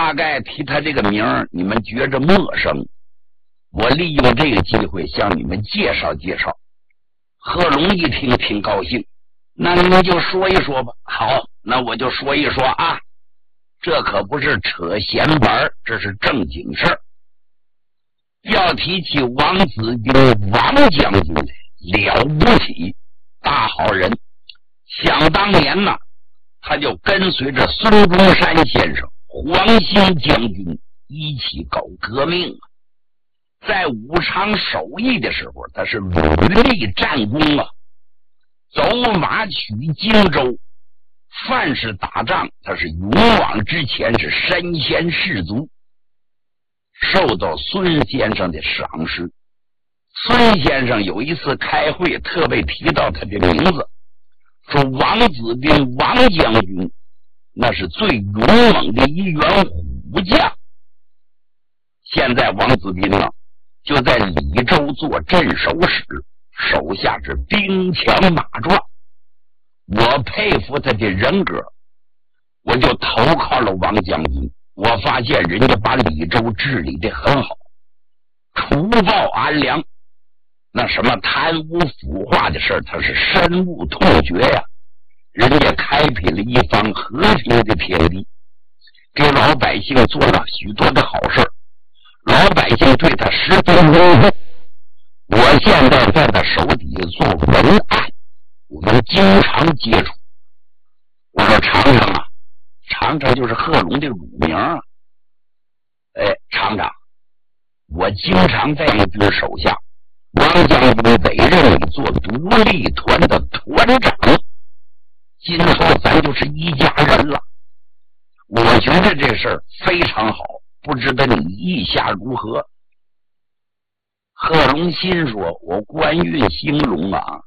大概提他这个名儿你们觉着陌生，我利用这个机会向你们介绍介绍。贺龙一听挺高兴，那你们就说一说吧。好，那我就说一说啊，这可不是扯闲板，这是正经事儿。要提起王子斌王将军了不起，大好人。想当年呢，他就跟随着孙中山先生、黄兴将军一起搞革命啊。在武昌守义的时候，他是屡立战功啊，走马取荆州，凡是打仗他是勇往直前，是身先士卒，受到孙先生的赏识。孙先生有一次开会特别提到他的名字，说王子斌王将军那是最勇猛的一员虎将。现在王子斌呢就在李州做镇守使，手下是兵强马壮，我佩服他的人格，我就投靠了王将军。我发现人家把李州治理得很好，除暴安良，那什么贪污腐化的事他是深恶痛绝呀。人家开辟了一方和平的天地，给老百姓做了许多的好事，老百姓对他十分尊重。我现在在他手底下做文案，我们经常接触。我说常常啊，常常就是贺龙的乳名啊。厂长，我经常在将军手下，王将军委任你做独立团的团长，今后咱就是一家人了。我觉得这事儿非常好，不知道你意下如何？贺龙心说，我官运兴隆啊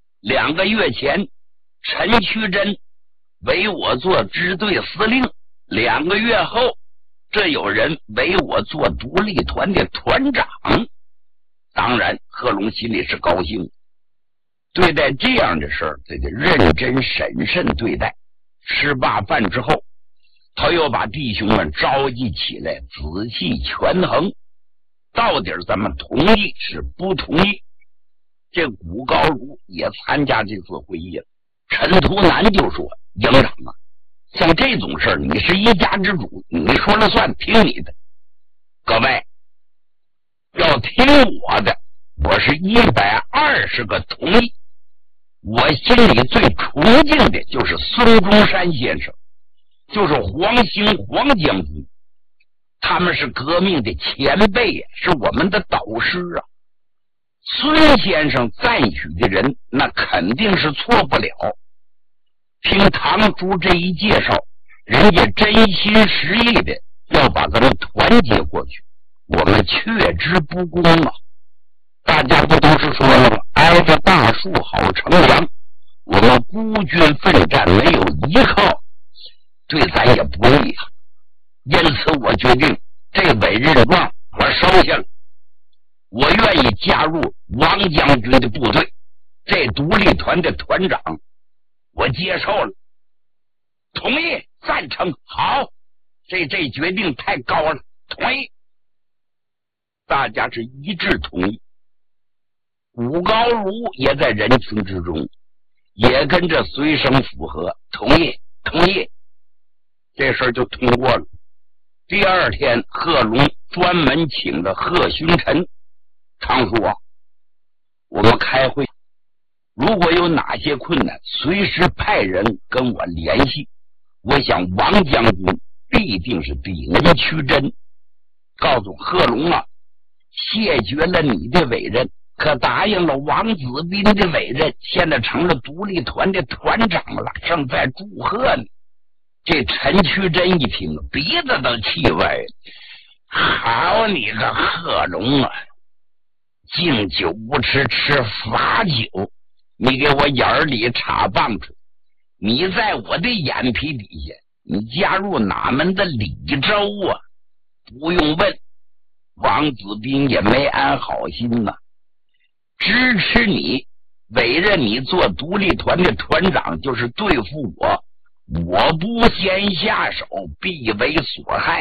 ，2个月前陈渠珍委我做支队司令，2个月后这有人委我做独立团的团长。当然贺龙心里是高兴，对待这样的事儿得认真审慎对待。吃罢饭之后，他又把弟兄们召集起来，仔细权衡，到底咱们同意是不同意。这古高如也参加这次会议了。陈图南就说，营长啊，像这种事儿你是一家之主，你说了算，听你的。各位要听我的，我是120个同意。我心里最崇敬的就是孙中山先生，就是黄兴黄将军，他们是革命的前辈，是我们的导师啊。孙先生赞许的人那肯定是错不了。听堂主这一介绍，人家真心实意的要把咱们团结过去，我们却之不恭啊。大家不都是说了吗？挨着大树好乘凉，我们孤军奋战没有依靠，对咱也不利啊。因此我决定这委任状我收下了，我愿意加入王将军的部队，这独立团的团长我接受了。同意，赞成，好，这决定太高了，同意。大家是一致同意。古高如也在人群之中，也跟着随声附和，同意，同意。这事儿就通过了。第二天，贺龙专门请了贺勋臣，常叔啊，我们开会，如果有哪些困难，随时派人跟我联系。我想王将军必定是比人屈真。告诉贺龙啊，谢绝了你的委任，可答应了王子斌的委任，现在成了独立团的团长了，正在祝贺你。这陈渠珍一听，鼻子都气歪。好你个贺龙啊，敬酒不吃吃罚酒，你给我眼里插棒槌。你在我的眼皮底下，你加入哪门的李州啊？不用问，王子斌也没安好心呐，支持你，委任你做独立团的团长，就是对付我，我不先下手，必为所害。